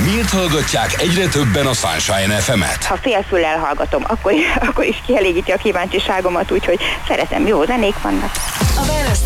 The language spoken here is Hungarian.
Miért hallgatják egyre többen a Sunshine FM-et? Ha félfüllel hallgatom, akkor is kielégíti a kíváncsiságomat, úgyhogy szeretem, jó zenék vannak. A választ